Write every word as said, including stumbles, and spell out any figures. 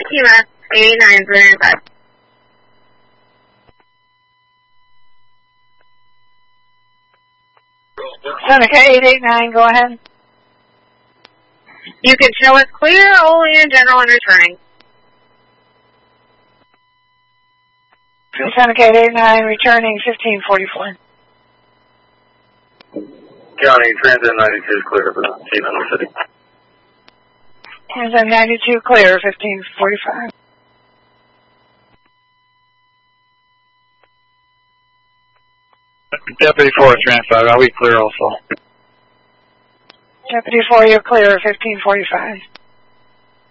Kima, eighty-nine, three ninety-five. Seneca eight eight nine, go ahead. You can show us clear, only in general and returning. Seneca eight eight nine, returning fifteen forty-four. County, Transit ninety-two is clear for Team in the city. Transit ninety-two clear, fifteen forty-five. Deputy four, Trans five, are we clear also? Deputy four, you're clear, fifteen forty-five.